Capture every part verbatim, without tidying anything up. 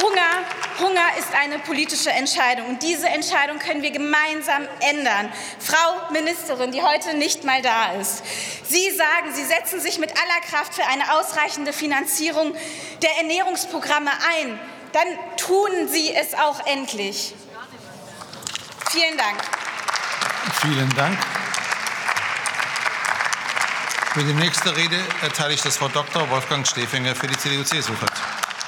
Hunger, Hunger ist eine politische Entscheidung und diese Entscheidung können wir gemeinsam ändern. Frau Ministerin, die heute nicht mal da ist, Sie sagen, Sie setzen sich mit aller Kraft für eine ausreichende Finanzierung der Ernährungsprogramme ein. Dann tun Sie es auch endlich. Vielen Dank. Vielen Dank. Für die nächste Rede erteile ich das Wort Doktor Wolfgang Steffinger für die C D U C S U-Fraktion.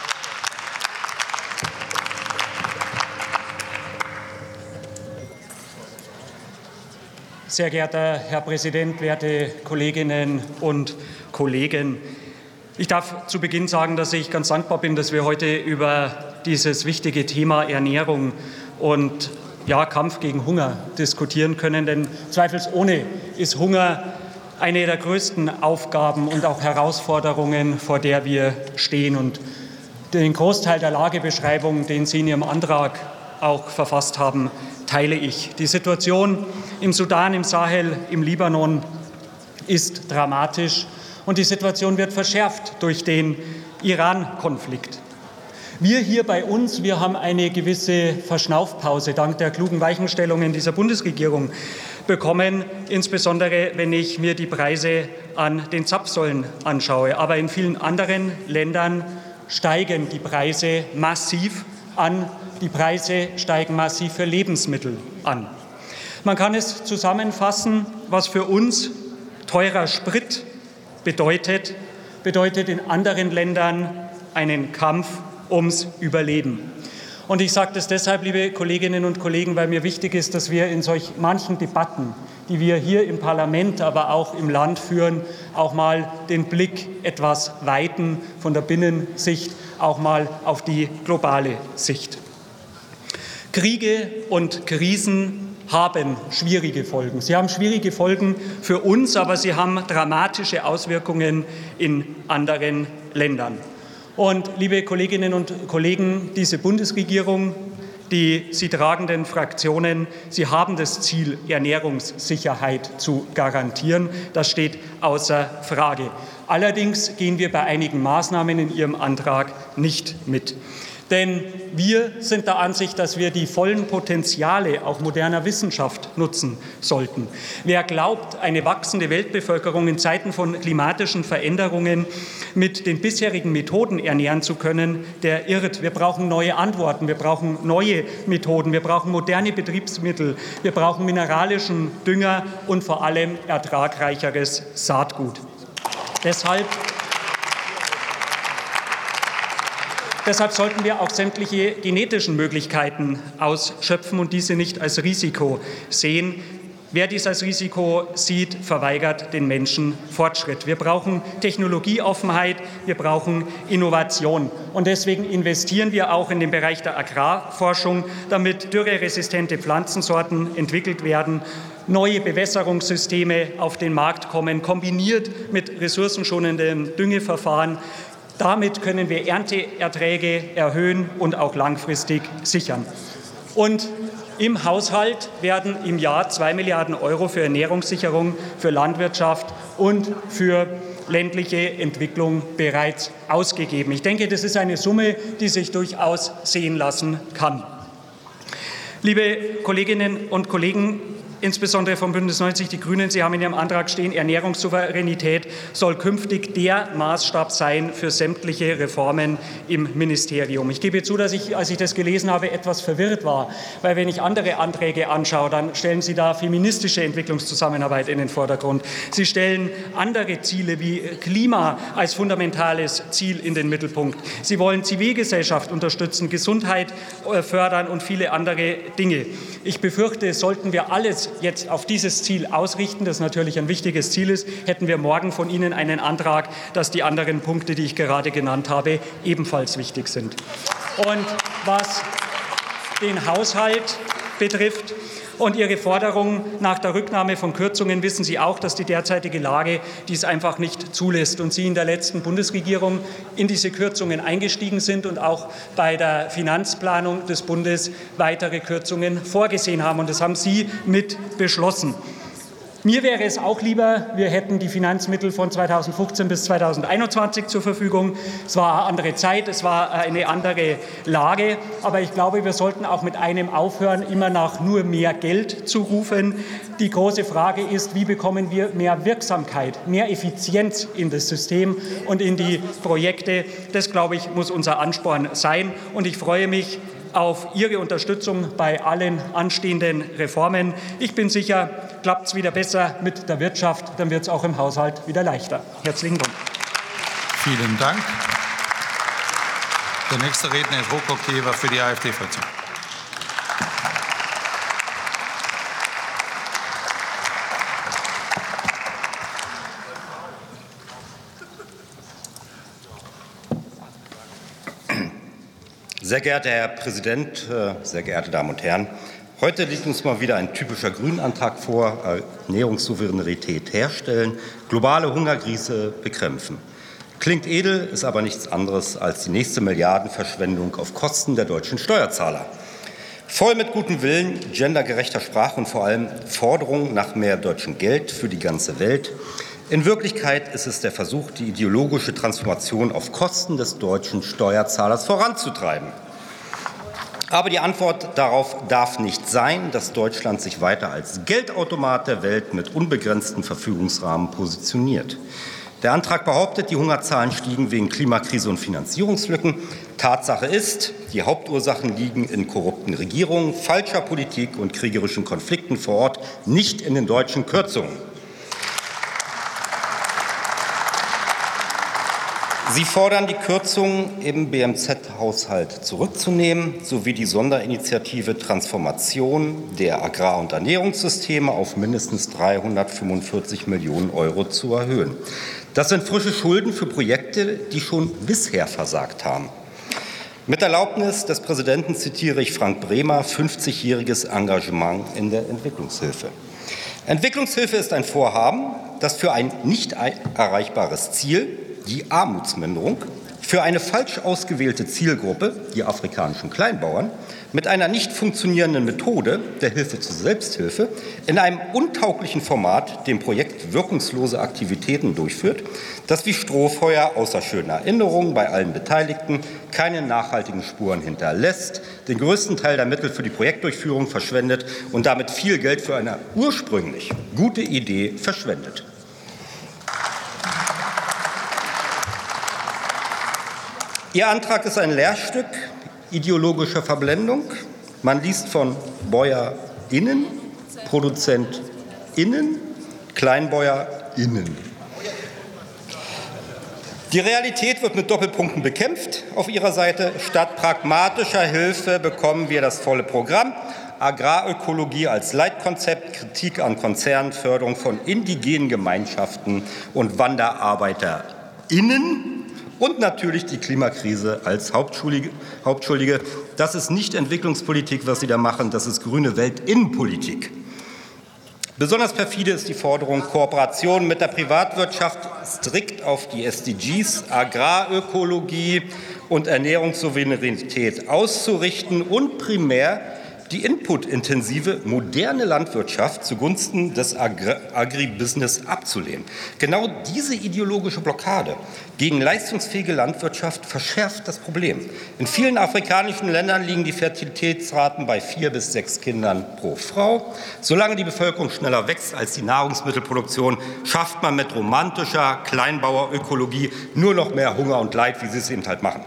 Sehr geehrter Herr Präsident, werte Kolleginnen und Kollegen! Ich darf zu Beginn sagen, dass ich ganz dankbar bin, dass wir heute über dieses wichtige Thema Ernährung und ja, Kampf gegen Hunger diskutieren können. Denn zweifelsohne ist Hunger eine der größten Aufgaben und auch Herausforderungen, vor der wir stehen. Und den Großteil der Lagebeschreibung, den Sie in Ihrem Antrag auch verfasst haben, teile ich. Die Situation im Sudan, im Sahel, im Libanon ist dramatisch und die Situation wird verschärft durch den Iran-Konflikt. Wir hier bei uns, wir haben eine gewisse Verschnaufpause dank der klugen Weichenstellungen dieser Bundesregierung bekommen, insbesondere wenn ich mir die Preise an den Zapfsäulen anschaue. Aber in vielen anderen Ländern steigen die Preise massiv an. Die Preise steigen massiv für Lebensmittel an. Man kann es zusammenfassen, was für uns teurer Sprit bedeutet, bedeutet in anderen Ländern einen Kampf ums Überleben. Und ich sage das deshalb, liebe Kolleginnen und Kollegen, weil mir wichtig ist, dass wir in solch manchen Debatten, die wir hier im Parlament, aber auch im Land führen, auch mal den Blick etwas weiten von der Binnensicht auch mal auf die globale Sicht. Kriege und Krisen haben schwierige Folgen. Sie haben schwierige Folgen für uns, aber sie haben dramatische Auswirkungen in anderen Ländern. Und, liebe Kolleginnen und Kollegen, diese Bundesregierung, die sie tragenden Fraktionen, sie haben das Ziel, Ernährungssicherheit zu garantieren. Das steht außer Frage. Allerdings gehen wir bei einigen Maßnahmen in Ihrem Antrag nicht mit. Denn wir sind der Ansicht, dass wir die vollen Potenziale auch moderner Wissenschaft nutzen sollten. Wer glaubt, eine wachsende Weltbevölkerung in Zeiten von klimatischen Veränderungen mit den bisherigen Methoden ernähren zu können, der irrt. Wir brauchen neue Antworten, wir brauchen neue Methoden, wir brauchen moderne Betriebsmittel, wir brauchen mineralischen Dünger und vor allem ertragreicheres Saatgut. Deshalb Deshalb sollten wir auch sämtliche genetischen Möglichkeiten ausschöpfen und diese nicht als Risiko sehen. Wer dies als Risiko sieht, verweigert den Menschen Fortschritt. Wir brauchen Technologieoffenheit, wir brauchen Innovation. Und deswegen investieren wir auch in den Bereich der Agrarforschung, damit dürreresistente Pflanzensorten entwickelt werden, neue Bewässerungssysteme auf den Markt kommen, kombiniert mit ressourcenschonenden Düngeverfahren. Damit können wir Ernteerträge erhöhen und auch langfristig sichern. Und im Haushalt werden im Jahr zwei Milliarden Euro für Ernährungssicherung, für Landwirtschaft und für ländliche Entwicklung bereits ausgegeben. Ich denke, das ist eine Summe, die sich durchaus sehen lassen kann. Liebe Kolleginnen und Kollegen, insbesondere vom Bündnis neunzig Die Grünen, Sie haben in Ihrem Antrag stehen, Ernährungssouveränität soll künftig der Maßstab sein für sämtliche Reformen im Ministerium. Ich gebe zu, dass ich, als ich das gelesen habe, etwas verwirrt war, weil wenn ich andere Anträge anschaue, dann stellen Sie da feministische Entwicklungszusammenarbeit in den Vordergrund. Sie stellen andere Ziele wie Klima als fundamentales Ziel in den Mittelpunkt. Sie wollen Zivilgesellschaft unterstützen, Gesundheit fördern und viele andere Dinge. Ich befürchte, sollten wir alles jetzt auf dieses Ziel ausrichten, das natürlich ein wichtiges Ziel ist, hätten wir morgen von Ihnen einen Antrag, dass die anderen Punkte, die ich gerade genannt habe, ebenfalls wichtig sind. Und was den Haushalt betrifft und Ihre Forderung nach der Rücknahme von Kürzungen, wissen Sie auch, dass die derzeitige Lage dies einfach nicht zulässt und Sie in der letzten Bundesregierung in diese Kürzungen eingestiegen sind und auch bei der Finanzplanung des Bundes weitere Kürzungen vorgesehen haben. Und das haben Sie mit beschlossen. Mir wäre es auch lieber, wir hätten die Finanzmittel von zweitausendfünfzehn bis zweitausendeinundzwanzig zur Verfügung. Es war eine andere Zeit, es war eine andere Lage. Aber ich glaube, wir sollten auch mit einem aufhören, immer nach nur mehr Geld zu rufen. Die große Frage ist, wie bekommen wir mehr Wirksamkeit, mehr Effizienz in das System und in die Projekte. Das, glaube ich, muss unser Ansporn sein. Und ich freue mich auf Ihre Unterstützung bei allen anstehenden Reformen. Ich bin sicher, klappt es wieder besser mit der Wirtschaft, dann wird es auch im Haushalt wieder leichter. Herzlichen Dank. Vielen Dank. Der nächste Redner ist Wojciech Klever für die AfD-Fraktion. Sehr geehrter Herr Präsident, sehr geehrte Damen und Herren! Heute liegt uns mal wieder ein typischer Grünantrag vor: Ernährungssouveränität herstellen, globale Hungerkrise bekämpfen. Klingt edel, ist aber nichts anderes als die nächste Milliardenverschwendung auf Kosten der deutschen Steuerzahler. Voll mit gutem Willen, gendergerechter Sprache und vor allem Forderungen nach mehr deutschem Geld für die ganze Welt. In Wirklichkeit ist es der Versuch, die ideologische Transformation auf Kosten des deutschen Steuerzahlers voranzutreiben. Aber die Antwort darauf darf nicht sein, dass Deutschland sich weiter als Geldautomat der Welt mit unbegrenztem Verfügungsrahmen positioniert. Der Antrag behauptet, die Hungerzahlen stiegen wegen Klimakrise und Finanzierungslücken. Tatsache ist, die Hauptursachen liegen in korrupten Regierungen, falscher Politik und kriegerischen Konflikten vor Ort, nicht in den deutschen Kürzungen. Sie fordern, die Kürzungen im B M Z-Haushalt zurückzunehmen sowie die Sonderinitiative Transformation der Agrar- und Ernährungssysteme auf mindestens dreihundertfünfundvierzig Millionen Euro zu erhöhen. Das sind frische Schulden für Projekte, die schon bisher versagt haben. Mit Erlaubnis des Präsidenten zitiere ich Frank Bremer, fünfzigjähriges Engagement in der Entwicklungshilfe. Entwicklungshilfe ist ein Vorhaben, das für ein nicht erreichbares Ziel, die Armutsminderung, für eine falsch ausgewählte Zielgruppe, die afrikanischen Kleinbauern, mit einer nicht funktionierenden Methode der Hilfe zur Selbsthilfe in einem untauglichen Format dem Projekt wirkungslose Aktivitäten durchführt, das wie Strohfeuer außer schönen Erinnerungen bei allen Beteiligten keine nachhaltigen Spuren hinterlässt, den größten Teil der Mittel für die Projektdurchführung verschwendet und damit viel Geld für eine ursprünglich gute Idee verschwendet. Ihr Antrag ist ein Lehrstück ideologischer Verblendung. Man liest von BäuerInnen, ProduzentInnen, KleinbäuerInnen. Die Realität wird mit Doppelpunkten bekämpft. Auf Ihrer Seite statt pragmatischer Hilfe bekommen wir das volle Programm. Agrarökologie als Leitkonzept, Kritik an Konzernen, Förderung von indigenen Gemeinschaften und WanderarbeiterInnen. Und natürlich die Klimakrise als Hauptschuldige. Das ist nicht Entwicklungspolitik, was Sie da machen, das ist grüne Weltinnenpolitik. Besonders perfide ist die Forderung, Kooperation mit der Privatwirtschaft strikt auf die S D Gs, Agrarökologie und Ernährungssouveränität auszurichten und primär die inputintensive, moderne Landwirtschaft zugunsten des Agri- Agribusiness abzulehnen. Genau diese ideologische Blockade gegen leistungsfähige Landwirtschaft verschärft das Problem. In vielen afrikanischen Ländern liegen die Fertilitätsraten bei vier bis sechs Kindern pro Frau. Solange die Bevölkerung schneller wächst als die Nahrungsmittelproduktion, schafft man mit romantischer Kleinbauerökologie nur noch mehr Hunger und Leid, wie Sie es eben halt machen.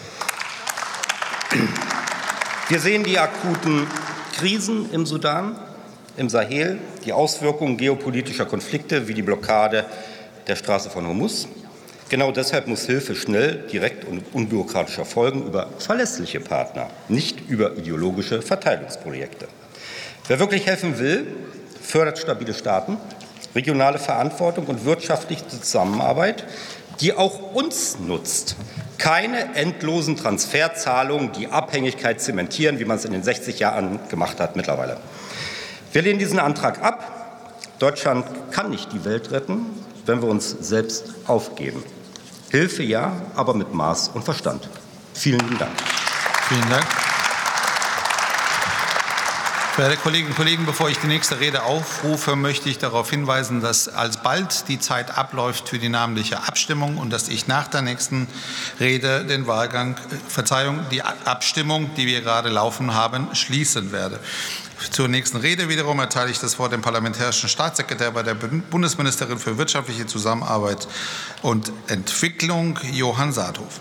Wir sehen die akuten Krisen im Sudan, im Sahel, die Auswirkungen geopolitischer Konflikte wie die Blockade der Straße von Hormuz. Genau deshalb muss Hilfe schnell, direkt und unbürokratisch erfolgen über verlässliche Partner, nicht über ideologische Verteilungsprojekte. Wer wirklich helfen will, fördert stabile Staaten, regionale Verantwortung und wirtschaftliche Zusammenarbeit, die auch uns nutzt. Keine endlosen Transferzahlungen, die Abhängigkeit zementieren, wie man es in den sechzig Jahren gemacht hat mittlerweile. Wir lehnen diesen Antrag ab. Deutschland kann nicht die Welt retten, wenn wir uns selbst aufgeben. Hilfe ja, aber mit Maß und Verstand. Vielen Dank. Vielen Dank. Verehrte Kolleginnen und Kollegen, bevor ich die nächste Rede aufrufe, möchte ich darauf hinweisen, dass alsbald die Zeit abläuft für die namentliche Abstimmung und dass ich nach der nächsten Rede den Wahlgang, Verzeihung, die Abstimmung, die wir gerade laufen haben, schließen werde. Zur nächsten Rede wiederum erteile ich das Wort dem parlamentarischen Staatssekretär bei der Bundesministerin für wirtschaftliche Zusammenarbeit und Entwicklung, Johann Saathoff.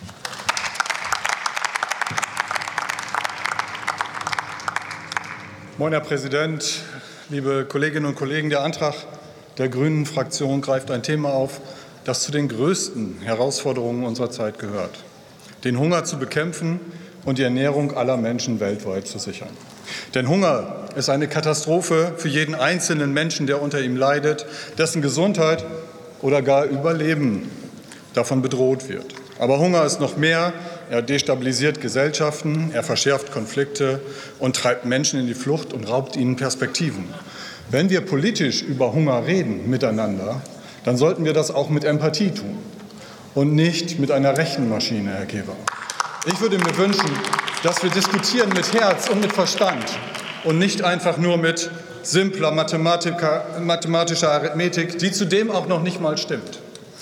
Moin, Herr Präsident, liebe Kolleginnen und Kollegen! Der Antrag der Grünen-Fraktion greift ein Thema auf, das zu den größten Herausforderungen unserer Zeit gehört: den Hunger zu bekämpfen und die Ernährung aller Menschen weltweit zu sichern. Denn Hunger ist eine Katastrophe für jeden einzelnen Menschen, der unter ihm leidet, dessen Gesundheit oder gar Überleben davon bedroht wird. Aber Hunger ist noch mehr. Er destabilisiert Gesellschaften, er verschärft Konflikte und treibt Menschen in die Flucht und raubt ihnen Perspektiven. Wenn wir politisch über Hunger reden miteinander, dann sollten wir das auch mit Empathie tun und nicht mit einer Rechenmaschine, Herr Keber. Ich würde mir wünschen, dass wir diskutieren mit Herz und mit Verstand und nicht einfach nur mit simpler mathematischer Arithmetik, die zudem auch noch nicht mal stimmt.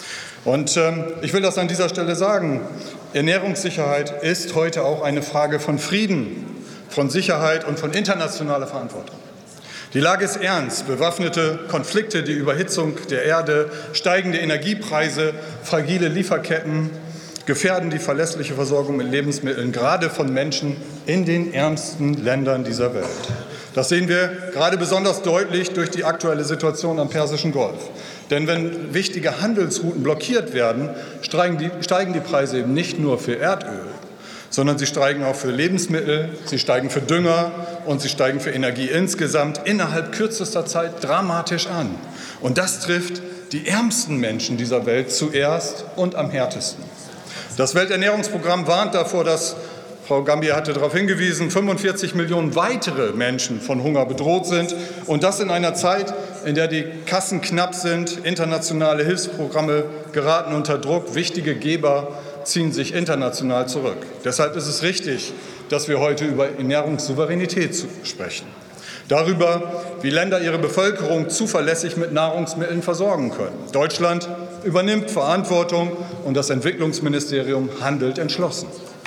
Und ähm, ich will das an dieser Stelle sagen: Ernährungssicherheit ist heute auch eine Frage von Frieden, von Sicherheit und von internationaler Verantwortung. Die Lage ist ernst. Bewaffnete Konflikte, die Überhitzung der Erde, steigende Energiepreise, fragile Lieferketten gefährden die verlässliche Versorgung mit Lebensmitteln, gerade von Menschen in den ärmsten Ländern dieser Welt. Das sehen wir gerade besonders deutlich durch die aktuelle Situation am Persischen Golf. Denn wenn wichtige Handelsrouten blockiert werden, steigen die, steigen die Preise eben nicht nur für Erdöl, sondern sie steigen auch für Lebensmittel, sie steigen für Dünger und sie steigen für Energie insgesamt innerhalb kürzester Zeit dramatisch an. Und das trifft die ärmsten Menschen dieser Welt zuerst und am härtesten. Das Welternährungsprogramm warnt davor, dass, Frau Gambier hatte darauf hingewiesen, fünfundvierzig Millionen weitere Menschen von Hunger bedroht sind, und das in einer Zeit, in der die Kassen knapp sind. Internationale Hilfsprogramme geraten unter Druck, wichtige Geber ziehen sich international zurück. Deshalb ist es richtig, dass wir heute über Ernährungssouveränität sprechen. Darüber, wie Länder ihre Bevölkerung zuverlässig mit Nahrungsmitteln versorgen können. Deutschland übernimmt Verantwortung und das Entwicklungsministerium handelt entschlossen.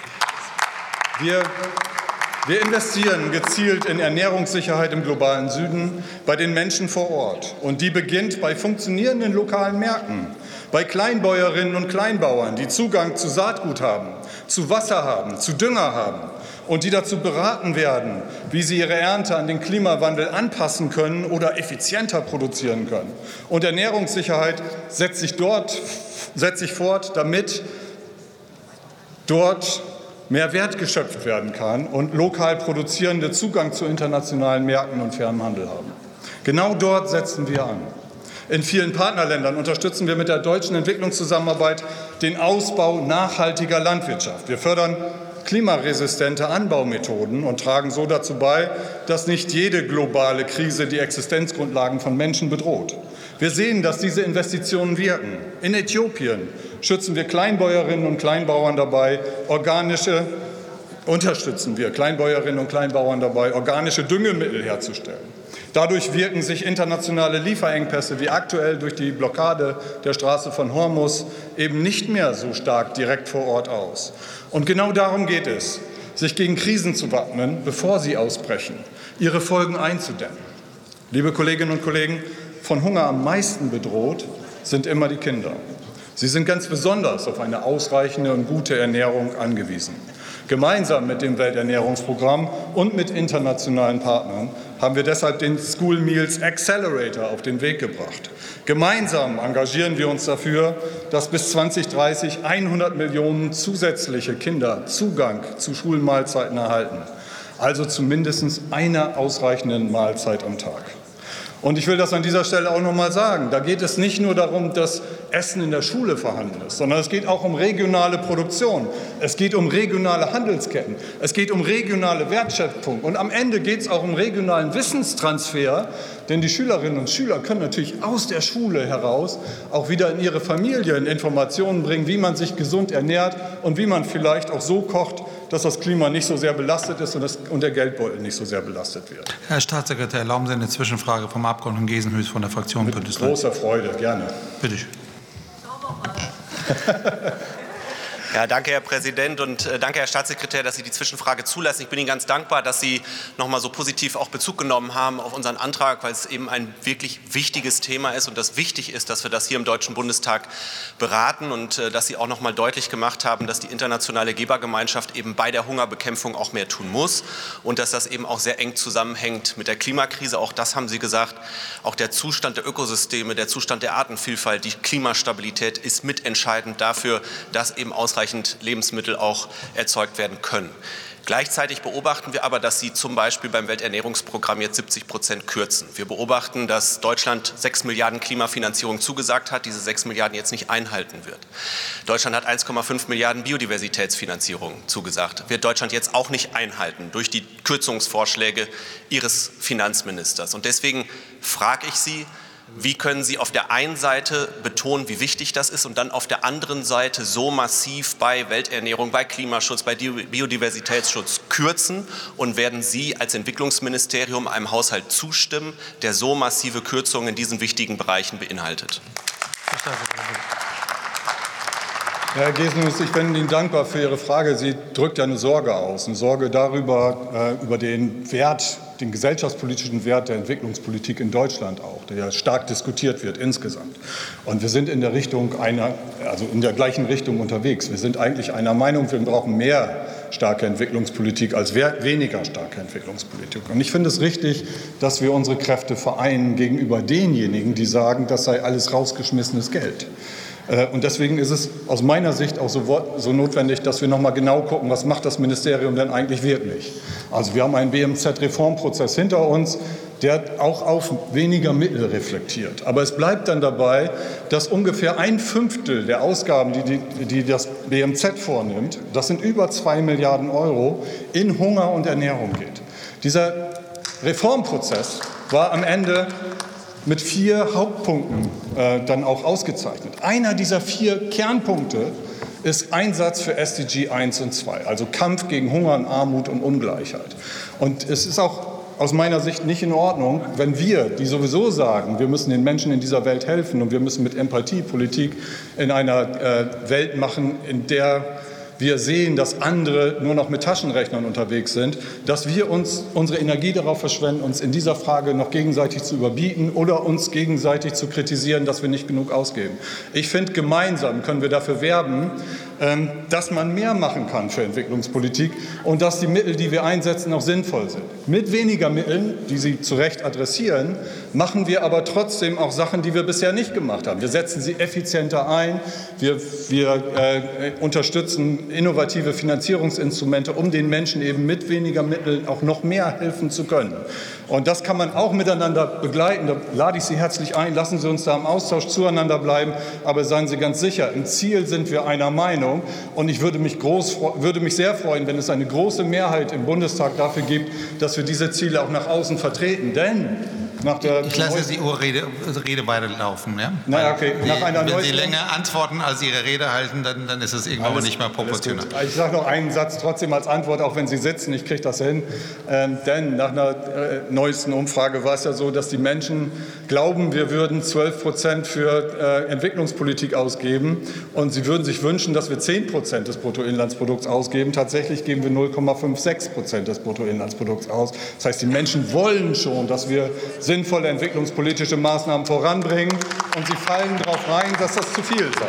Wir, wir investieren gezielt in Ernährungssicherheit im globalen Süden bei den Menschen vor Ort. Und die beginnt bei funktionierenden lokalen Märkten, bei Kleinbäuerinnen und Kleinbauern, die Zugang zu Saatgut haben, zu Wasser haben, zu Dünger haben und die dazu beraten werden, wie sie ihre Ernte an den Klimawandel anpassen können oder effizienter produzieren können. Und Ernährungssicherheit setzt sich dort, setzt sich fort, damit dort mehr Wert geschöpft werden kann und lokal Produzierende Zugang zu internationalen Märkten und fairem Handel haben. Genau dort setzen wir an. In vielen Partnerländern unterstützen wir mit der deutschen Entwicklungszusammenarbeit den Ausbau nachhaltiger Landwirtschaft. Wir fördern klimaresistente Anbaumethoden und tragen so dazu bei, dass nicht jede globale Krise die Existenzgrundlagen von Menschen bedroht. Wir sehen, dass diese Investitionen wirken. In Äthiopien schützen wir Kleinbäuerinnen und Kleinbauern dabei, organische, unterstützen wir Kleinbäuerinnen und Kleinbauern dabei, organische Düngemittel herzustellen. Dadurch wirken sich internationale Lieferengpässe wie aktuell durch die Blockade der Straße von Hormuz eben nicht mehr so stark direkt vor Ort aus. Und genau darum geht es, sich gegen Krisen zu wappnen, bevor sie ausbrechen, ihre Folgen einzudämmen. Liebe Kolleginnen und Kollegen, von Hunger am meisten bedroht sind immer die Kinder. Sie sind ganz besonders auf eine ausreichende und gute Ernährung angewiesen. Gemeinsam mit dem Welternährungsprogramm und mit internationalen Partnern haben wir deshalb den School Meals Accelerator auf den Weg gebracht. Gemeinsam engagieren wir uns dafür, dass bis zweitausenddreißig hundert Millionen zusätzliche Kinder Zugang zu Schulmahlzeiten erhalten, also zu mindestens einer ausreichenden Mahlzeit am Tag. Und ich will das an dieser Stelle auch noch mal sagen. Da geht es nicht nur darum, dass Essen in der Schule vorhanden ist, sondern es geht auch um regionale Produktion. Es geht um regionale Handelsketten. Es geht um regionale Wertschöpfung. Und am Ende geht es auch um regionalen Wissenstransfer. Denn die Schülerinnen und Schüler können natürlich aus der Schule heraus auch wieder in ihre Familien Informationen bringen, wie man sich gesund ernährt und wie man vielleicht auch so kocht, dass das Klima nicht so sehr belastet ist und, das, und der Geldbeutel nicht so sehr belastet wird. Herr Staatssekretär, erlauben Sie eine Zwischenfrage vom Abgeordneten Gesenhüs von der Fraktion Bündnis. Mit großer Freude, gerne. Bitte schön. Ja, danke, Herr Präsident, und äh, danke, Herr Staatssekretär, dass Sie die Zwischenfrage zulassen. Ich bin Ihnen ganz dankbar, dass Sie noch mal so positiv auch Bezug genommen haben auf unseren Antrag, weil es eben ein wirklich wichtiges Thema ist und das wichtig ist, dass wir das hier im Deutschen Bundestag beraten und äh, dass Sie auch noch mal deutlich gemacht haben, dass die internationale Gebergemeinschaft eben bei der Hungerbekämpfung auch mehr tun muss und dass das eben auch sehr eng zusammenhängt mit der Klimakrise. Auch das haben Sie gesagt. Auch der Zustand der Ökosysteme, der Zustand der Artenvielfalt, die Klimastabilität ist mitentscheidend dafür, dass eben ausreichend Lebensmittel auch erzeugt werden können. Gleichzeitig beobachten wir aber, dass Sie zum Beispiel beim Welternährungsprogramm jetzt siebzig Prozent kürzen. Wir beobachten, dass Deutschland sechs Milliarden Klimafinanzierung zugesagt hat, diese sechs Milliarden jetzt nicht einhalten wird. Deutschland hat eins Komma fünf Milliarden Biodiversitätsfinanzierung zugesagt, wird Deutschland jetzt auch nicht einhalten durch die Kürzungsvorschläge Ihres Finanzministers. Und deswegen frage ich Sie, wie können Sie auf der einen Seite betonen, wie wichtig das ist, und dann auf der anderen Seite so massiv bei Welternährung, bei Klimaschutz, bei Biodiversitätsschutz kürzen? Und werden Sie als Entwicklungsministerium einem Haushalt zustimmen, der so massive Kürzungen in diesen wichtigen Bereichen beinhaltet? Herr Gesenhus, ich bin Ihnen dankbar für Ihre Frage. Sie drückt ja eine Sorge aus, eine Sorge darüber, über den Wert, den gesellschaftspolitischen Wert der Entwicklungspolitik in Deutschland auch, der ja stark diskutiert wird insgesamt. Und wir sind in der Richtung einer, also in der gleichen Richtung unterwegs. Wir sind eigentlich einer Meinung, wir brauchen mehr starke Entwicklungspolitik als weniger starke Entwicklungspolitik. Und ich finde es richtig, dass wir unsere Kräfte vereinen gegenüber denjenigen, die sagen, das sei alles rausgeschmissenes Geld. Und deswegen ist es aus meiner Sicht auch so, so notwendig, dass wir noch mal genau gucken, was macht das Ministerium denn eigentlich wirklich. Also wir haben einen B M Z-Reformprozess hinter uns, der auch auf weniger Mittel reflektiert. Aber es bleibt dann dabei, dass ungefähr ein Fünftel der Ausgaben, die, die, die das B M Z vornimmt, das sind über zwei Milliarden Euro, in Hunger und Ernährung geht. Dieser Reformprozess war am Ende mit vier Hauptpunkten äh, dann auch ausgezeichnet. Einer dieser vier Kernpunkte ist Einsatz für S D G eins und zwei, also Kampf gegen Hunger und Armut und Ungleichheit. Und es ist auch aus meiner Sicht nicht in Ordnung, wenn wir, die sowieso sagen, wir müssen den Menschen in dieser Welt helfen und wir müssen mit Empathie Politik in einer äh, Welt machen, in der wir sehen, dass andere nur noch mit Taschenrechnern unterwegs sind, dass wir uns unsere Energie darauf verschwenden, uns in dieser Frage noch gegenseitig zu überbieten oder uns gegenseitig zu kritisieren, dass wir nicht genug ausgeben. Ich finde, gemeinsam können wir dafür werben, dass man mehr machen kann für Entwicklungspolitik und dass die Mittel, die wir einsetzen, auch sinnvoll sind. Mit weniger Mitteln, die Sie zu Recht adressieren, machen wir aber trotzdem auch Sachen, die wir bisher nicht gemacht haben. Wir setzen sie effizienter ein, wir, wir äh, unterstützen innovative Finanzierungsinstrumente, um den Menschen eben mit weniger Mitteln auch noch mehr helfen zu können. Und das kann man auch miteinander begleiten. Da lade ich Sie herzlich ein. Lassen Sie uns da im Austausch zueinander bleiben. Aber seien Sie ganz sicher, im Ziel sind wir einer Meinung. Und ich würde mich, groß, würde mich sehr freuen, wenn es eine große Mehrheit im Bundestag dafür gibt, dass wir diese Ziele auch nach außen vertreten. Denn nach der ich lasse die Urrede Rede weiterlaufen. Ja? Na, okay. Die, nach einer wenn Sie länger antworten, als Sie Ihre Rede halten, dann, dann ist es irgendwann alles, nicht mehr proportional. Ich sage noch einen Satz trotzdem als Antwort, auch wenn Sie sitzen. Ich kriege das hin. Ähm, denn nach einer äh, neuesten Umfrage war es ja so, dass die Menschen glauben, wir würden zwölf Prozent für äh, Entwicklungspolitik ausgeben. Und sie würden sich wünschen, dass wir zehn Prozent des Bruttoinlandsprodukts ausgeben. Tatsächlich geben wir null Komma sechsundfünfzig Prozent des Bruttoinlandsprodukts aus. Das heißt, die Menschen wollen schon, dass wir sinnvolle entwicklungspolitische Maßnahmen voranbringen. Und sie fallen darauf rein, dass das zu viel sei.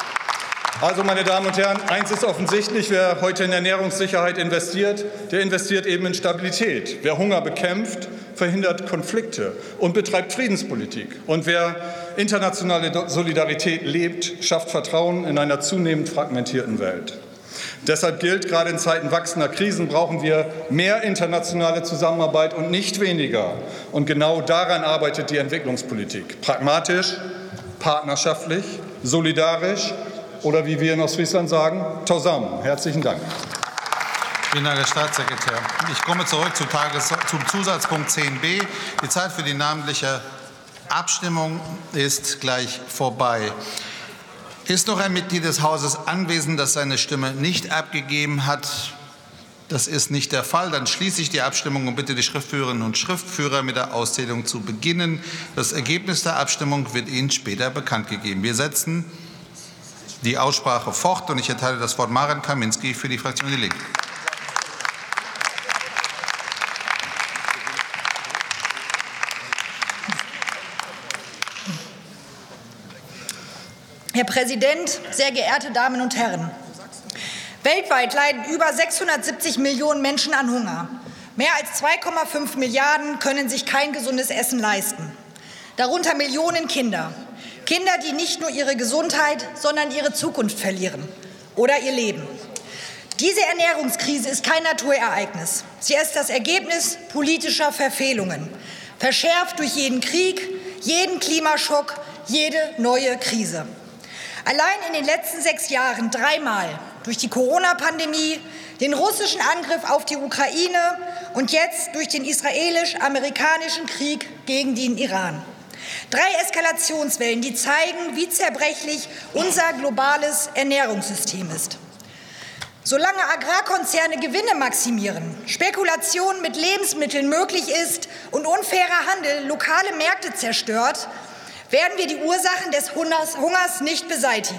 Also, meine Damen und Herren, eins ist offensichtlich, wer heute in Ernährungssicherheit investiert, der investiert eben in Stabilität. Wer Hunger bekämpft, verhindert Konflikte und betreibt Friedenspolitik. Und wer internationale Solidarität lebt, schafft Vertrauen in einer zunehmend fragmentierten Welt. Deshalb gilt, gerade in Zeiten wachsender Krisen brauchen wir mehr internationale Zusammenarbeit und nicht weniger. Und genau daran arbeitet die Entwicklungspolitik. Pragmatisch, partnerschaftlich, solidarisch oder wie wir in Ostfriesland sagen, zusammen. Herzlichen Dank. Vielen Dank, Herr Staatssekretär. Ich komme zurück zu Tages zum Zusatzpunkt zehn b. Die Zeit für die namentliche Abstimmung ist gleich vorbei. Ist noch ein Mitglied des Hauses anwesend, das seine Stimme nicht abgegeben hat? Das ist nicht der Fall. Dann schließe ich die Abstimmung und bitte die Schriftführerinnen und Schriftführer mit der Auszählung zu beginnen. Das Ergebnis der Abstimmung wird Ihnen später bekannt gegeben. Wir setzen die Aussprache fort und ich erteile das Wort Maren Kaminski für die Fraktion Die Linke. Herr Präsident, sehr geehrte Damen und Herren! Weltweit leiden über sechshundertsiebzig Millionen Menschen an Hunger. Mehr als zwei Komma fünf Milliarden können sich kein gesundes Essen leisten. Darunter Millionen Kinder. Kinder, die nicht nur ihre Gesundheit, sondern ihre Zukunft verlieren oder ihr Leben. Diese Ernährungskrise ist kein Naturereignis. Sie ist das Ergebnis politischer Verfehlungen, verschärft durch jeden Krieg, jeden Klimaschock, jede neue Krise. Allein in den letzten sechs Jahren dreimal durch die Corona-Pandemie, den russischen Angriff auf die Ukraine und jetzt durch den israelisch-amerikanischen Krieg gegen den Iran. Drei Eskalationswellen, die zeigen, wie zerbrechlich unser globales Ernährungssystem ist. Solange Agrarkonzerne Gewinne maximieren, Spekulation mit Lebensmitteln möglich ist und unfairer Handel lokale Märkte zerstört, werden wir die Ursachen des Hungers, Hungers nicht beseitigen.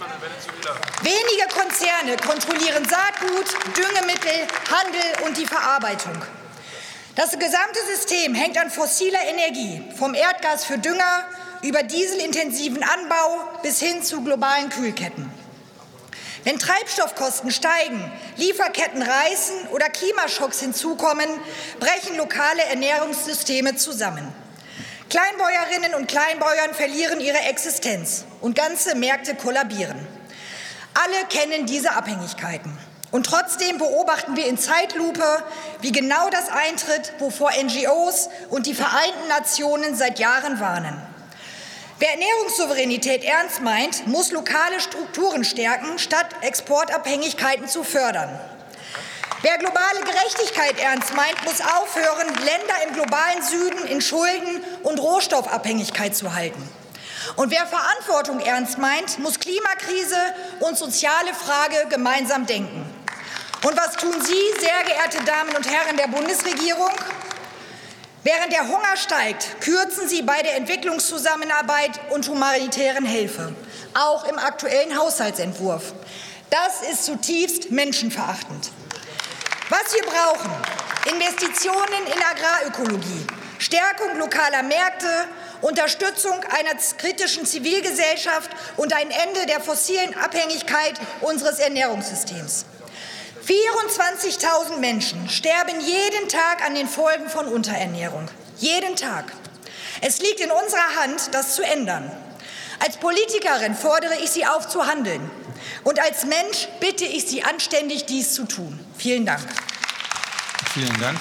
Wenige Konzerne kontrollieren Saatgut, Düngemittel, Handel und die Verarbeitung. Das gesamte System hängt an fossiler Energie, vom Erdgas für Dünger über dieselintensiven Anbau bis hin zu globalen Kühlketten. Wenn Treibstoffkosten steigen, Lieferketten reißen oder Klimaschocks hinzukommen, brechen lokale Ernährungssysteme zusammen. Kleinbäuerinnen und Kleinbauern verlieren ihre Existenz und ganze Märkte kollabieren. Alle kennen diese Abhängigkeiten. Und trotzdem beobachten wir in Zeitlupe, wie genau das eintritt, wovor N G Os und die Vereinten Nationen seit Jahren warnen. Wer Ernährungssouveränität ernst meint, muss lokale Strukturen stärken, statt Exportabhängigkeiten zu fördern. Wer globale Gerechtigkeit ernst meint, muss aufhören, Länder im globalen Süden in Schulden und Rohstoffabhängigkeit zu halten. Und wer Verantwortung ernst meint, muss Klimakrise und soziale Frage gemeinsam denken. Und was tun Sie, sehr geehrte Damen und Herren der Bundesregierung? Während der Hunger steigt, kürzen Sie bei der Entwicklungszusammenarbeit und humanitären Hilfe, auch im aktuellen Haushaltsentwurf. Das ist zutiefst menschenverachtend. Was wir brauchen: Investitionen in Agrarökologie, Stärkung lokaler Märkte, Unterstützung einer kritischen Zivilgesellschaft und ein Ende der fossilen Abhängigkeit unseres Ernährungssystems. vierundzwanzigtausend Menschen sterben jeden Tag an den Folgen von Unterernährung. Jeden Tag. Es liegt in unserer Hand, das zu ändern. Als Politikerin fordere ich Sie auf, zu handeln. Und als Mensch bitte ich Sie anständig, dies zu tun. Vielen Dank. Vielen Dank.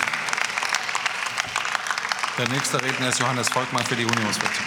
Der nächste Redner ist Johannes Volkmann für die Unionsfraktion.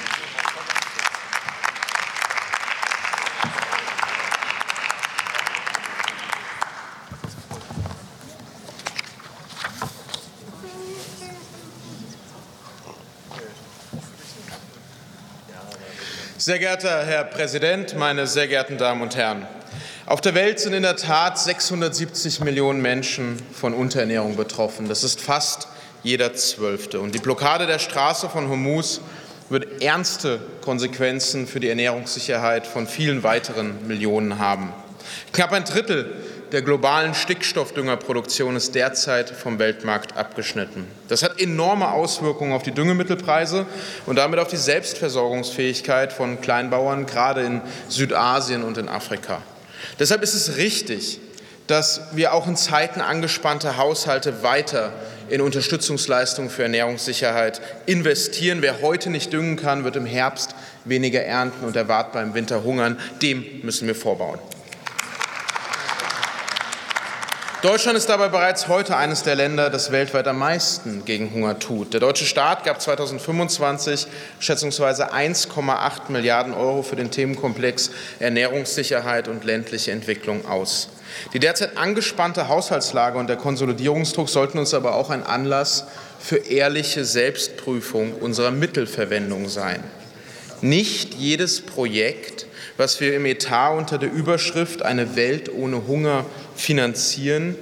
Sehr geehrter Herr Präsident, meine sehr geehrten Damen und Herren! Auf der Welt sind in der Tat sechshundertsiebzig Millionen Menschen von Unterernährung betroffen. Das ist fast jeder Zwölfte. Und die Blockade der Straße von Hormuz wird ernste Konsequenzen für die Ernährungssicherheit von vielen weiteren Millionen haben. Knapp ein Drittel der globalen Stickstoffdüngerproduktion ist derzeit vom Weltmarkt abgeschnitten. Das hat enorme Auswirkungen auf die Düngemittelpreise und damit auf die Selbstversorgungsfähigkeit von Kleinbauern, gerade in Südasien und in Afrika. Deshalb ist es richtig, dass wir auch in Zeiten angespannter Haushalte weiter in Unterstützungsleistungen für Ernährungssicherheit investieren. Wer heute nicht düngen kann, wird im Herbst weniger ernten und erwartbar im Winter hungern. Dem müssen wir vorbauen. Deutschland ist dabei bereits heute eines der Länder, das weltweit am meisten gegen Hunger tut. Der deutsche Staat gab zweitausendfünfundzwanzig schätzungsweise eins Komma acht Milliarden Euro für den Themenkomplex Ernährungssicherheit und ländliche Entwicklung aus. Die derzeit angespannte Haushaltslage und der Konsolidierungsdruck sollten uns aber auch ein Anlass für ehrliche Selbstprüfung unserer Mittelverwendung sein. Nicht jedes Projekt, was wir im Etat unter der Überschrift Eine Welt ohne Hunger finanzieren,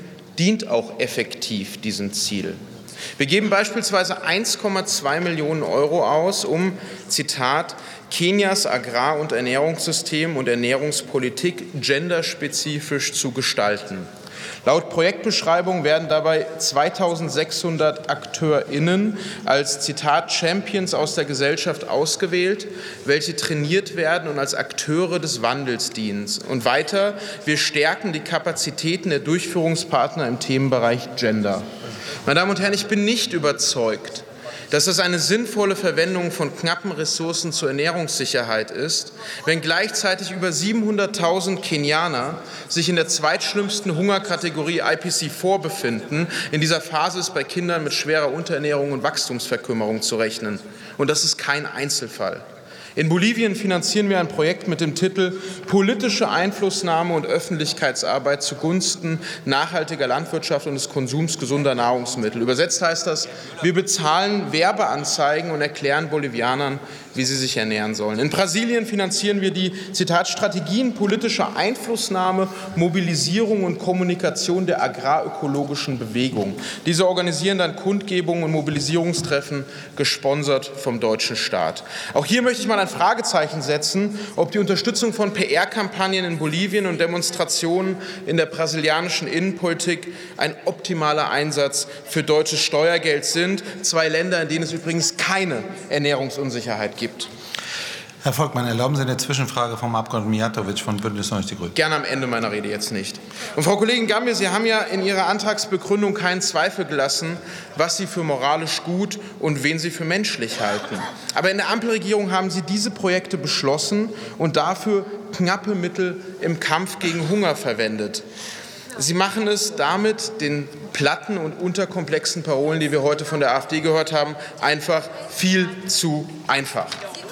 dient auch effektiv diesem Ziel. Wir geben beispielsweise eins Komma zwei Millionen Euro aus, um, Zitat, Kenias Agrar- und Ernährungssystem und Ernährungspolitik genderspezifisch zu gestalten. Laut Projektbeschreibung werden dabei zweitausendsechshundert AkteurInnen als, Zitat, Champions aus der Gesellschaft ausgewählt, welche trainiert werden und als Akteure des Wandels dienen. Und weiter, wir stärken die Kapazitäten der Durchführungspartner im Themenbereich Gender. Meine Damen und Herren, ich bin nicht überzeugt, dass es eine sinnvolle Verwendung von knappen Ressourcen zur Ernährungssicherheit ist, wenn gleichzeitig über siebenhunderttausend Kenianer sich in der zweitschlimmsten Hungerkategorie I P C vier befinden. In dieser Phase ist bei Kindern mit schwerer Unterernährung und Wachstumsverkümmerung zu rechnen. Und das ist kein Einzelfall. In Bolivien finanzieren wir ein Projekt mit dem Titel Politische Einflussnahme und Öffentlichkeitsarbeit zugunsten nachhaltiger Landwirtschaft und des Konsums gesunder Nahrungsmittel. Übersetzt heißt das, wir bezahlen Werbeanzeigen und erklären Bolivianern, wie sie sich ernähren sollen. In Brasilien finanzieren wir die, Zitat, Strategien politischer Einflussnahme, Mobilisierung und Kommunikation der agrarökologischen Bewegung. Diese organisieren dann Kundgebungen und Mobilisierungstreffen, gesponsert vom deutschen Staat. Auch hier möchte ich mal ein Fragezeichen setzen, ob die Unterstützung von P R-Kampagnen in Bolivien und Demonstrationen in der brasilianischen Innenpolitik ein optimaler Einsatz für deutsches Steuergeld sind. Zwei Länder, in denen es übrigens keine Ernährungsunsicherheit gibt. Herr Volkmann, erlauben Sie eine Zwischenfrage vom Abgeordneten Mijatovic von Bündnis neunzig Die Grünen. Gerne am Ende meiner Rede, jetzt nicht. Und Frau Kollegin Gambier, Sie haben ja in Ihrer Antragsbegründung keinen Zweifel gelassen, was Sie für moralisch gut und wen Sie für menschlich halten. Aber in der Ampelregierung haben Sie diese Projekte beschlossen und dafür knappe Mittel im Kampf gegen Hunger verwendet. Sie machen es damit den platten und unterkomplexen Parolen, die wir heute von der AfD gehört haben, einfach viel zu einfach.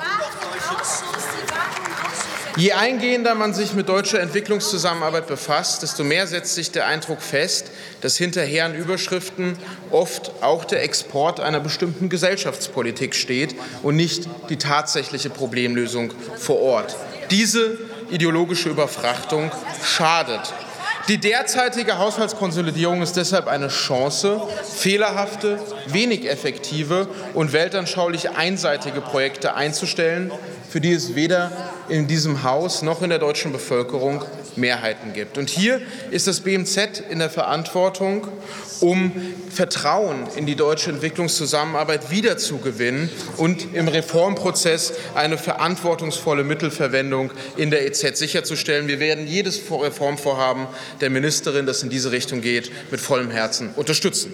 Je eingehender man sich mit deutscher Entwicklungszusammenarbeit befasst, desto mehr setzt sich der Eindruck fest, dass hinter hehren Überschriften oft auch der Export einer bestimmten Gesellschaftspolitik steht und nicht die tatsächliche Problemlösung vor Ort. Diese ideologische Überfrachtung schadet. Die derzeitige Haushaltskonsolidierung ist deshalb eine Chance, fehlerhafte, wenig effektive und weltanschaulich einseitige Projekte einzustellen, für die es weder in diesem Haus noch in der deutschen Bevölkerung Mehrheiten gibt. Und hier ist das B M Z in der Verantwortung, um Vertrauen in die deutsche Entwicklungszusammenarbeit wiederzugewinnen und im Reformprozess eine verantwortungsvolle Mittelverwendung in der E Z sicherzustellen. Wir werden jedes Reformvorhaben der Ministerin, das in diese Richtung geht, mit vollem Herzen unterstützen.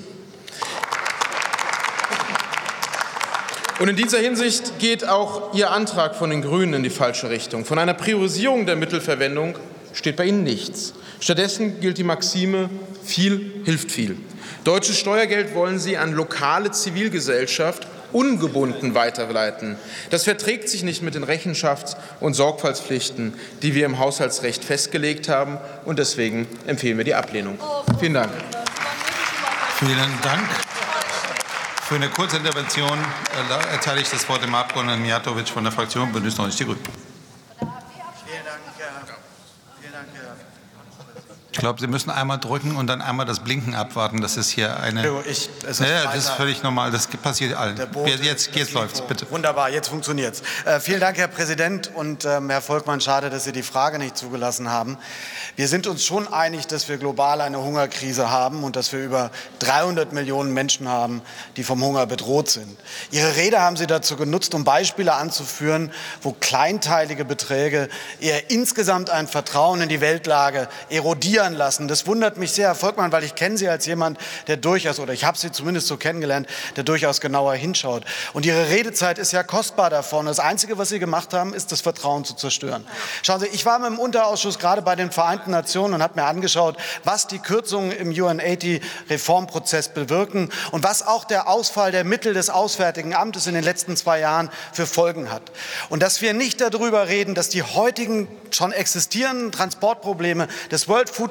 Und in dieser Hinsicht geht auch Ihr Antrag von den Grünen in die falsche Richtung. Von einer Priorisierung der Mittelverwendung steht bei Ihnen nichts. Stattdessen gilt die Maxime, viel hilft viel. Deutsches Steuergeld wollen Sie an lokale Zivilgesellschaft ungebunden weiterleiten. Das verträgt sich nicht mit den Rechenschafts- und Sorgfaltspflichten, die wir im Haushaltsrecht festgelegt haben. Und deswegen empfehlen wir die Ablehnung. Vielen Dank. Vielen Dank. Für eine kurze Intervention erteile ich das Wort dem Abgeordneten Mijatovic von der Fraktion Bündnis neunzig Die Grünen. Ich glaube, Sie müssen einmal drücken und dann einmal das Blinken abwarten. Das ist hier eine. Ich, es ist ja, das ist völlig normal. Das passiert allen. Jetzt, jetzt läuft's, bitte. Wunderbar, jetzt funktioniert's. Äh, vielen Dank, Herr Präsident und ähm, Herr Volkmann. Schade, dass Sie die Frage nicht zugelassen haben. Wir sind uns schon einig, dass wir global eine Hungerkrise haben und dass wir über dreihundert Millionen Menschen haben, die vom Hunger bedroht sind. Ihre Rede haben Sie dazu genutzt, um Beispiele anzuführen, wo kleinteilige Beträge eher insgesamt ein Vertrauen in die Weltlage erodieren lassen. Das wundert mich sehr, Herr Volkmann, weil ich kenne Sie als jemand, der durchaus, oder ich habe Sie zumindest so kennengelernt, der durchaus genauer hinschaut. Und Ihre Redezeit ist ja kostbar davon. Das Einzige, was Sie gemacht haben, ist, das Vertrauen zu zerstören. Schauen Sie, ich war im Unterausschuss gerade bei den Vereinten Nationen und habe mir angeschaut, was die Kürzungen im U N achtzig-Reformprozess bewirken und was auch der Ausfall der Mittel des Auswärtigen Amtes in den letzten zwei Jahren für Folgen hat. Und dass wir nicht darüber reden, dass die heutigen schon existierenden Transportprobleme des World Food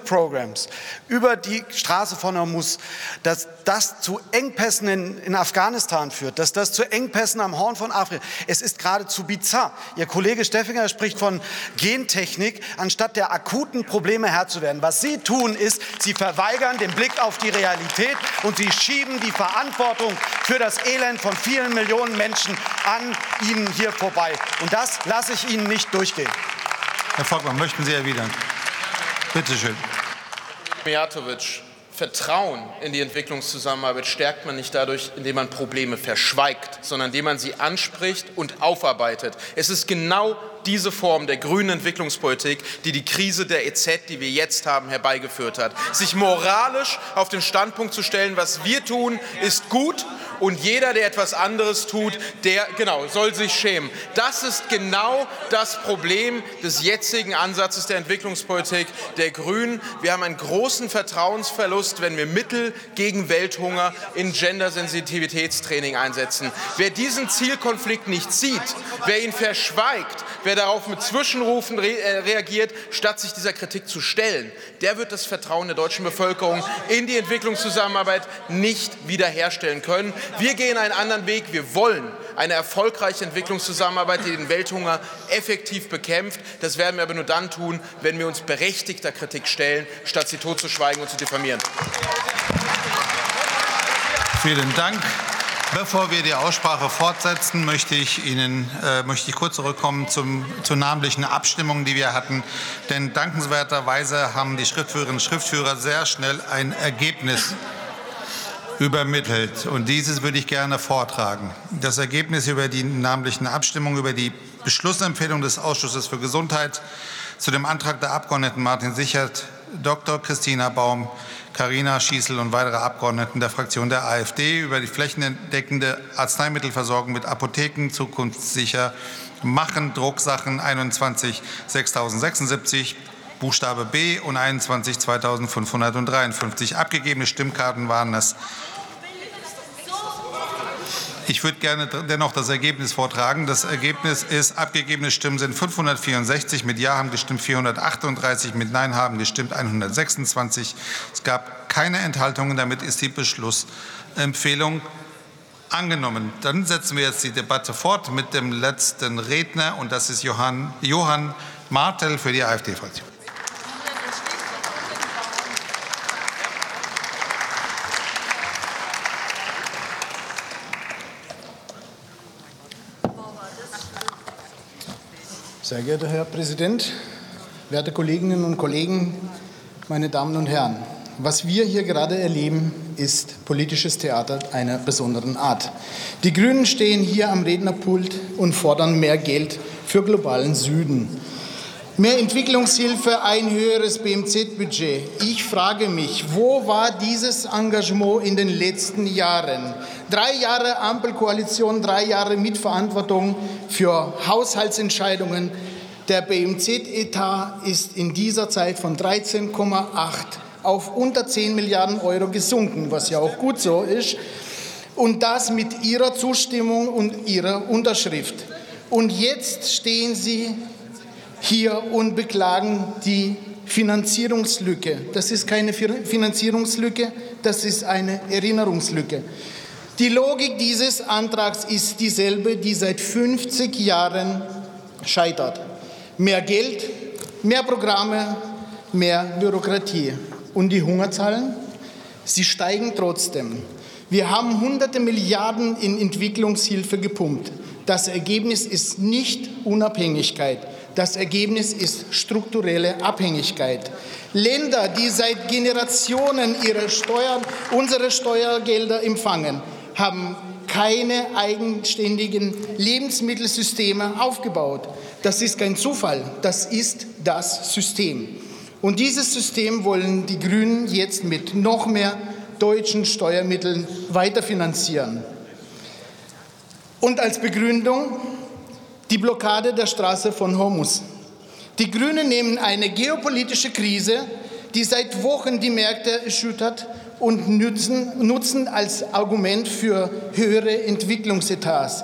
Programs über die Straße von Hormuz, dass das zu Engpässen in, in Afghanistan führt, dass das zu Engpässen am Horn von Afrika. Es ist geradezu bizarr. Ihr Kollege Steffinger spricht von Gentechnik, anstatt der akuten Probleme Herr zu werden. Was Sie tun, ist, Sie verweigern den Blick auf die Realität und Sie schieben die Verantwortung für das Elend von vielen Millionen Menschen an Ihnen hier vorbei. Und das lasse ich Ihnen nicht durchgehen. Herr Volkmann, möchten Sie erwidern? Bitte schön. Mijatovic, Vertrauen in die Entwicklungszusammenarbeit stärkt man nicht dadurch, indem man Probleme verschweigt, sondern indem man sie anspricht und aufarbeitet. Es ist genau diese Form der grünen Entwicklungspolitik, die die Krise der E Z, die wir jetzt haben, herbeigeführt hat. Sich moralisch auf den Standpunkt zu stellen, was wir tun, ist gut, und jeder, der etwas anderes tut, der genau, soll sich schämen. Das ist genau das Problem des jetzigen Ansatzes der Entwicklungspolitik der Grünen. Wir haben einen großen Vertrauensverlust, wenn wir Mittel gegen Welthunger in Gendersensitivitätstraining einsetzen. Wer diesen Zielkonflikt nicht sieht, wer ihn verschweigt, wer darauf mit Zwischenrufen re äh, reagiert, statt sich dieser Kritik zu stellen, der wird das Vertrauen der deutschen Bevölkerung in die Entwicklungszusammenarbeit nicht wiederherstellen können. Wir gehen einen anderen Weg. Wir wollen eine erfolgreiche Entwicklungszusammenarbeit, die den Welthunger effektiv bekämpft. Das werden wir aber nur dann tun, wenn wir uns berechtigter Kritik stellen, statt sie totzuschweigen und zu diffamieren. Vielen Dank. Bevor wir die Aussprache fortsetzen, möchte ich Ihnen äh, möchte ich kurz zurückkommen zum, zur namentlichen Abstimmung, die wir hatten. Denn dankenswerterweise haben die Schriftführerinnen und Schriftführer sehr schnell ein Ergebnis übermittelt. Und dieses würde ich gerne vortragen. Das Ergebnis über die namentlichen Abstimmung über die Beschlussempfehlung des Ausschusses für Gesundheit zu dem Antrag der Abgeordneten Martin Sichert, Doktor Christina Baum, Carina Schießel und weitere Abgeordneten der Fraktion der AfD über die flächendeckende Arzneimittelversorgung mit Apotheken zukunftssicher machen, Drucksachen einundzwanzig sechstausendsechsundsiebzig, Buchstabe B und einundzwanzig zweitausendfünfhundertdreiundfünfzig. Abgegebene Stimmkarten waren das. Ich würde gerne dennoch das Ergebnis vortragen. Das Ergebnis ist, abgegebene Stimmen sind fünfhundertvierundsechzig, mit Ja haben gestimmt vierhundertachtunddreißig, mit Nein haben gestimmt hundertsechsundzwanzig. Es gab keine Enthaltungen, damit ist die Beschlussempfehlung angenommen. Dann setzen wir jetzt die Debatte fort mit dem letzten Redner, und das ist Johann, Johann Martel für die AfD-Fraktion. Sehr geehrter Herr Präsident, werte Kolleginnen und Kollegen, meine Damen und Herren! Was wir hier gerade erleben, ist politisches Theater einer besonderen Art. Die Grünen stehen hier am Rednerpult und fordern mehr Geld für globalen Süden. Mehr Entwicklungshilfe, ein höheres B M Z-Budget. Ich frage mich, wo war dieses Engagement in den letzten Jahren? Drei Jahre Ampelkoalition, drei Jahre Mitverantwortung für Haushaltsentscheidungen. Der B M Z-Etat ist in dieser Zeit von dreizehn Komma acht auf unter zehn Milliarden Euro gesunken, was ja auch gut so ist. Und das mit Ihrer Zustimmung und Ihrer Unterschrift. Und jetzt stehen Sie hier und beklagen die Finanzierungslücke. Das ist keine Finanzierungslücke, das ist eine Erinnerungslücke. Die Logik dieses Antrags ist dieselbe, die seit fünfzig Jahren scheitert. Mehr Geld, mehr Programme, mehr Bürokratie. Und die Hungerzahlen? Sie steigen trotzdem. Wir haben hunderte Milliarden in Entwicklungshilfe gepumpt. Das Ergebnis ist nicht Unabhängigkeit. Das Ergebnis ist strukturelle Abhängigkeit. Länder, die seit Generationen ihre Steuern, unsere Steuergelder empfangen, haben keine eigenständigen Lebensmittelsysteme aufgebaut. Das ist kein Zufall, das ist das System. Und dieses System wollen die Grünen jetzt mit noch mehr deutschen Steuermitteln weiterfinanzieren. Und als Begründung die Blockade der Straße von Hormuz. Die Grünen nehmen eine geopolitische Krise, die seit Wochen die Märkte erschüttert, und nutzen, nutzen als Argument für höhere Entwicklungsetats.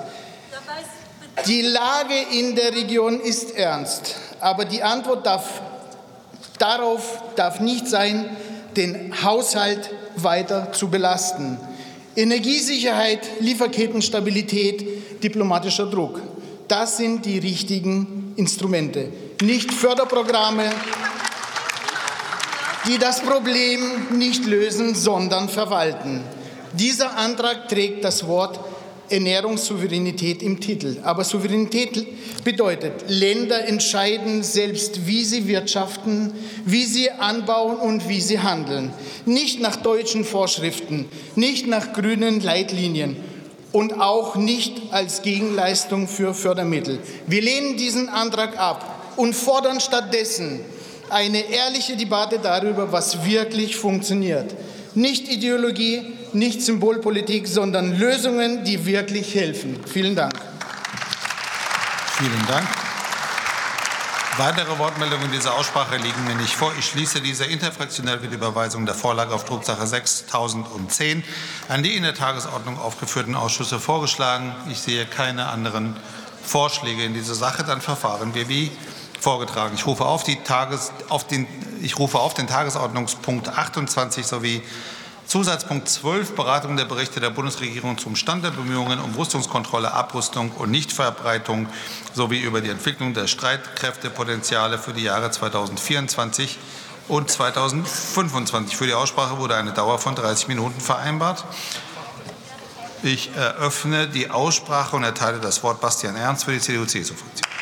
Die Lage in der Region ist ernst, aber die Antwort darf Darauf darf nicht sein, den Haushalt weiter zu belasten. Energiesicherheit, Lieferkettenstabilität, diplomatischer Druck. Das sind die richtigen Instrumente, nicht Förderprogramme, die das Problem nicht lösen, sondern verwalten. Dieser Antrag trägt das Wort Ernährungssouveränität im Titel. Aber Souveränität bedeutet, Länder entscheiden selbst, wie sie wirtschaften, wie sie anbauen und wie sie handeln. Nicht nach deutschen Vorschriften, nicht nach grünen Leitlinien und auch nicht als Gegenleistung für Fördermittel. Wir lehnen diesen Antrag ab und fordern stattdessen eine ehrliche Debatte darüber, was wirklich funktioniert. Nicht Ideologie, nicht Symbolpolitik, sondern Lösungen, die wirklich helfen. Vielen Dank. Vielen Dank. Weitere Wortmeldungen in dieser Aussprache liegen mir nicht vor. Ich schließe diese interfraktionell für die Überweisung der Vorlage auf Drucksache sechstausendzehn an die in der Tagesordnung aufgeführten Ausschüsse vorgeschlagen. Ich sehe keine anderen Vorschläge in dieser Sache. Dann verfahren wir wie vorgetragen. Ich rufe auf, die Tages, auf den, ich rufe auf den Tagesordnungspunkt achtundzwanzig sowie Zusatzpunkt zwölf, Beratung der Berichte der Bundesregierung zum Stand der Bemühungen um Rüstungskontrolle, Abrüstung und Nichtverbreitung sowie über die Entwicklung der Streitkräftepotenziale für die Jahre zweitausendvierundzwanzig und zweitausendfünfundzwanzig. Für die Aussprache wurde eine Dauer von dreißig Minuten vereinbart. Ich eröffne die Aussprache und erteile das Wort Bastian Ernst für die C D U-C S U-Fraktion.